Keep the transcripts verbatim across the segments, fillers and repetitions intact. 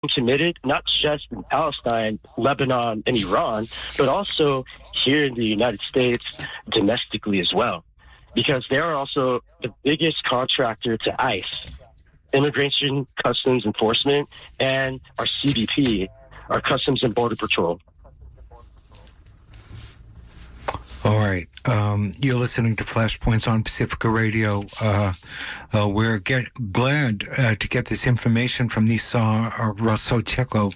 committed not just in Palestine, Lebanon, and Iran, but also here in the United States, domestically as well. Because they are also the biggest contractor to ICE, Immigration Customs Enforcement, and our C B P, our Customs and Border Patrol. All right. Um, you're listening to Flashpoints on Pacifica Radio. Uh, uh, we're get, glad uh, to get this information from Nisar Rasoteco,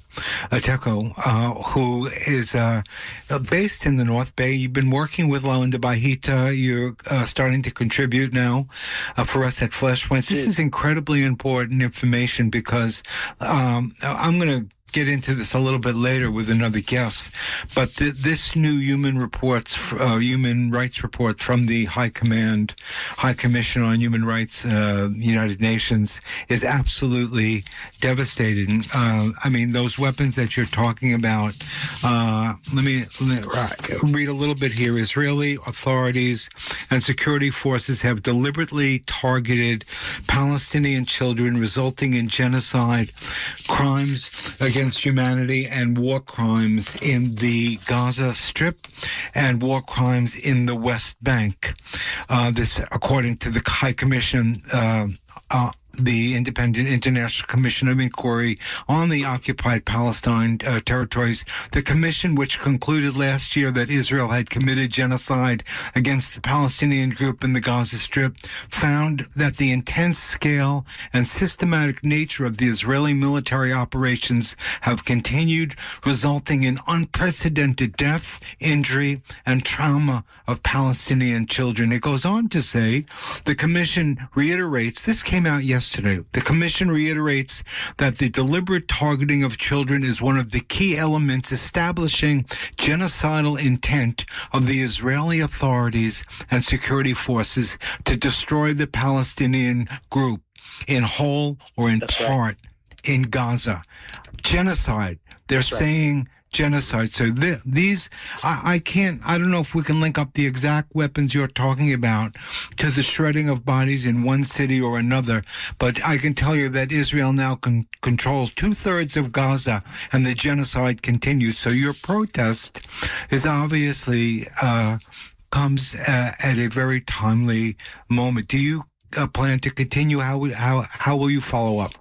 uh, uh, who is uh, based in the North Bay. You've been working with Lawanda Bahita. You're uh, starting to contribute now uh, for us at Flashpoints. This is incredibly important information because um, I'm going to get into this a little bit later with another guest, but th- this new human reports, uh, human rights report from the High Command, High Commission on Human Rights, uh, United Nations, is absolutely devastating. Uh, I mean, those weapons that you're talking about. Uh, let me, let me read a little bit here. Israeli authorities and security forces have deliberately targeted Palestinian children, resulting in genocide, crimes against humanity, and war crimes in the Gaza Strip and war crimes in the West Bank. Uh, this, according to the High Commission, uh, uh, the Independent International Commission of Inquiry on the Occupied Palestine uh, territories. The commission, which concluded last year that Israel had committed genocide against the Palestinian group in the Gaza Strip, found that the intense scale and systematic nature of the Israeli military operations have continued, resulting in unprecedented death, injury, and trauma of Palestinian children. It goes on to say, the commission reiterates, this came out yesterday, Yesterday. The Commission reiterates that the deliberate targeting of children is one of the key elements establishing genocidal intent of the Israeli authorities and security forces to destroy the Palestinian group in whole or in That's part right. in Gaza. Genocide. They're That's right. saying genocide. So th- these, I, I can't, I don't know if we can link up the exact weapons you're talking about to the shredding of bodies in one city or another, but I can tell you that Israel now con- controls two-thirds of Gaza and the genocide continues. So your protest is obviously, uh, comes uh, at a very timely moment. Do you uh, plan to continue? How, how, how will you follow up?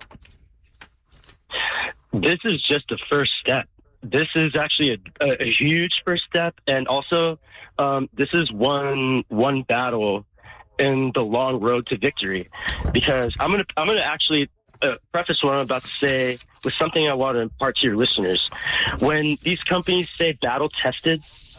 This is just the first step. This is actually a, a, a huge first step, and also um, this is one one battle in the long road to victory. Because I'm gonna I'm gonna actually uh, preface what I'm about to say with something I want to impart to your listeners. When these companies say battle tested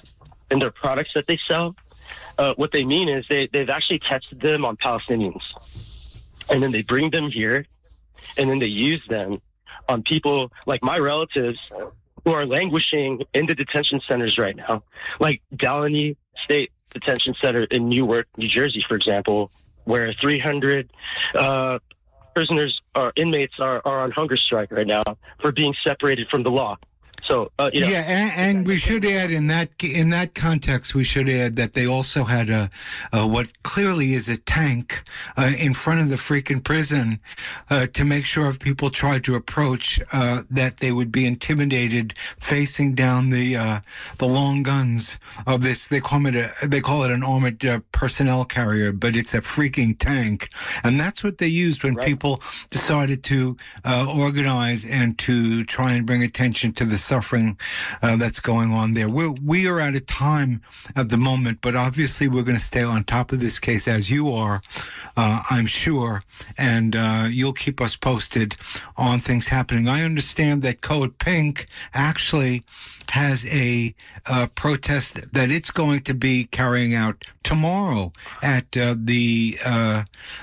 in their products that they sell, uh, what they mean is they they've actually tested them on Palestinians, and then they bring them here, and then they use them on people like my relatives who are languishing in the detention centers right now, like Delany State Detention Center in Newark, New Jersey, for example, where three hundred uh, prisoners or inmates are, are on hunger strike right now for being separated from the law. So, uh, you know, yeah, and, and we should add in that in that context, we should add that they also had a, a what clearly is a tank uh, in front of the freaking prison uh, to make sure if people tried to approach uh, that they would be intimidated, facing down the uh, the long guns of this. They call it a they call it an armored uh, personnel carrier, but it's a freaking tank, and that's what they used when right. people decided to uh, organize and to try and bring attention to the suffering uh, that's going on there. We're, we are at a time at the moment, but obviously we're going to stay on top of this case as you are, uh, I'm sure, and uh, you'll keep us posted on things happening. I understand that Code Pink actually has a uh, protest that it's going to be carrying out tomorrow at uh, the uh,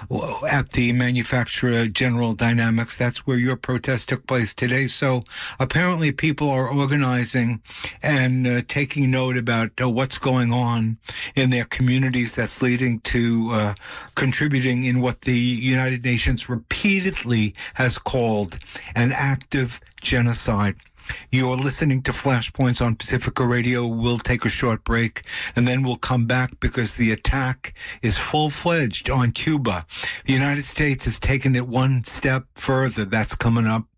at the manufacturer General Dynamics. That's where your protest took place today. So apparently people are organizing and uh, taking note about uh, what's going on in their communities that's leading to uh, contributing in what the United Nations repeatedly has called an active genocide. You're listening to Flashpoints on Pacifica Radio. We'll take a short break, and then we'll come back because the attack is full-fledged on Cuba. The United States has taken it one step further. That's coming up